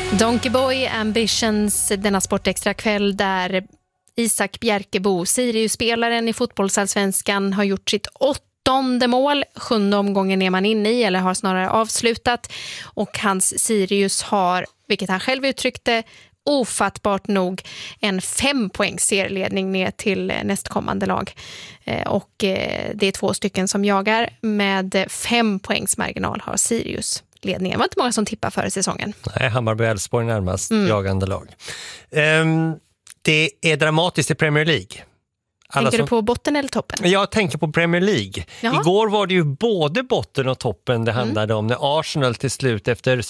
Donkey Boy Ambitions, denna sportextra kväll där Isak Bjerkebo, Sirius-spelaren i fotbollsallsvenskan, har gjort sitt 8:e mål. 7:e omgången är man inne i, eller har snarare avslutat. Och hans Sirius har, vilket han själv uttryckte, ofattbart nog en 5-poängs serieledning ner till nästkommande lag. Och det är 2 stycken som jagar. Med 5 poängs marginal har Sirius ledningen. Det var inte många som tippar för säsongen. Nej, Hammarby och Elfsborg närmast jagande lag. Det är dramatiskt i Premier League. Tänker du på botten eller toppen? Jag tänker på Premier League. Jaha. Igår var det ju både botten och toppen det handlade om, när Arsenal till slut efter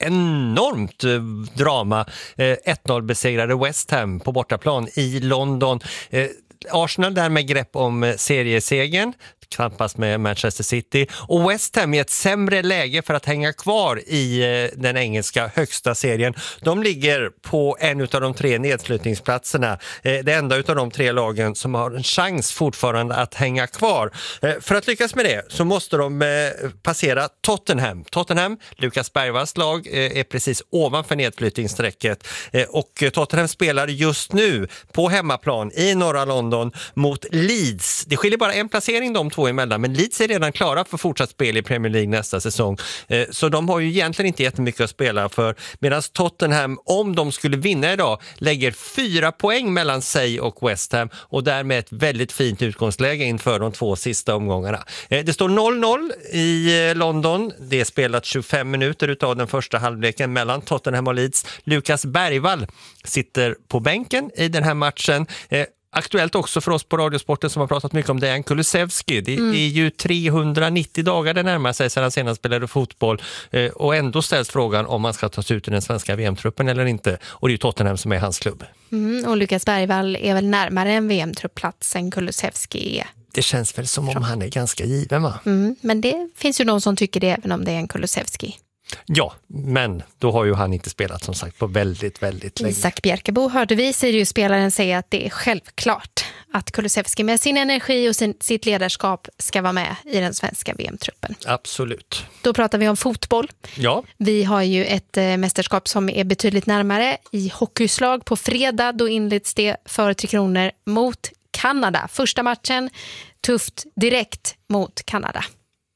enormt drama 1-0 besegrade West Ham på bortaplan i London. Arsenal där med grepp om seriesegern, knappast med Manchester City, och West Ham i ett sämre läge för att hänga kvar i den engelska högsta serien. De ligger på en av de 3 nedslutningsplatserna. Det enda av de 3 lagen som har en chans fortfarande att hänga kvar. För att lyckas med det så måste de passera Tottenham, Lukas Bergvalls lag, är precis ovanför nedflyttningssträcket. Och Tottenham spelar just nu på hemmaplan i norra London mot Leeds. Det skiljer bara en placering de 2 emellan, men Leeds är redan klara för fortsatt spel i Premier League nästa säsong. Så de har ju egentligen inte jättemycket att spela för, medan Tottenham, om de skulle vinna idag, lägger 4 poäng mellan sig och West Ham och därmed ett väldigt fint utgångsläge inför de 2 sista omgångarna. Det står 0-0 i London. Det är spelat 25 minuter utav den första halvleken mellan Tottenham och Leeds. Lukas Bergvall sitter på bänken i den här matchen. Aktuellt också för oss på Radiosporten som har pratat mycket om Dejan Kulusevski. Det är ju 390 dagar det närmar sig sedan han senast spelade fotboll. Och ändå ställs frågan om man ska tas ut i den svenska VM-truppen eller inte. Och det är ju Tottenham som är hans klubb. Och Lukas Bergvall är väl närmare en VM-truppplats än Kulusevski är. Det känns väl som om han är ganska given, va? Men det finns ju någon som tycker det även om det är en Kulusevski. Ja, men då har ju han inte spelat som sagt på väldigt, väldigt länge. Isak Bjerkebo hörde vi Sirius-spelaren säga att det är självklart att Kulusevski med sin energi och sitt ledarskap ska vara med i den svenska VM-truppen. Absolut. Då pratar vi om fotboll. Ja. Vi har ju ett mästerskap som är betydligt närmare i hockeyslag. På fredag då inleds det för 3 Kronor mot Kanada. Första matchen, tufft direkt mot Kanada.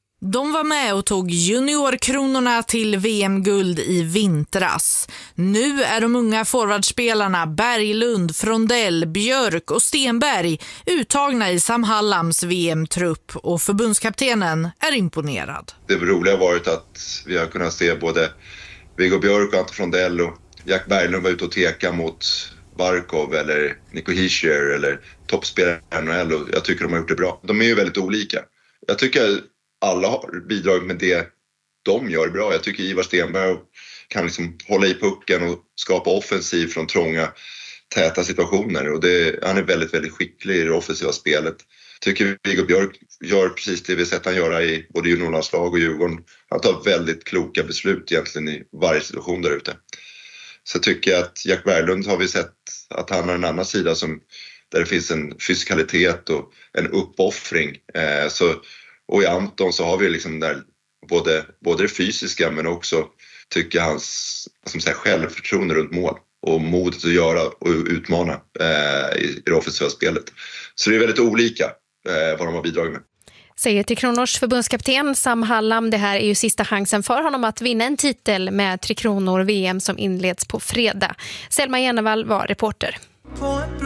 De var med och tog juniorkronorna till VM-guld i vintras. Nu är de unga forwardspelarna Berglund, Frondell, Björk och Stenberg uttagna i Sam Hallams VM-trupp, och förbundskaptenen är imponerad. Det roliga har varit att vi har kunnat se både Viggo Björk och Ante Frondell och Jack Berglund var ute och teka mot Barkov eller Nico Hischier eller toppspelare i NHL, och jag tycker de har gjort det bra. De är ju väldigt olika. Jag tycker alla har bidragit med det de gör bra. Jag tycker Ivar Stenberg kan liksom hålla i pucken och skapa offensiv från trånga, täta situationer. Och han är väldigt, väldigt skicklig i det offensiva spelet. Jag tycker Viggo Björk gör precis det vi sett han göra i både juniorlandslag och Djurgården. Han tar väldigt kloka beslut egentligen i varje situation där ute. Så tycker jag att Jack Berglund har vi sett att han har en annan sida där det finns en fysikalitet och en uppoffring. Och i Anton så har vi liksom där både det fysiska, men också tycker hans självförtroende runt mål och modet att göra och utmana i det offensiva spelet. Så det är väldigt olika vad de har bidragit med. Säger 3 Kronors förbundskapten Sam Hallam. Det här är ju sista chansen för honom att vinna en titel med 3 Kronor VM som inleds på fredag. Selma Jenevall var reporter.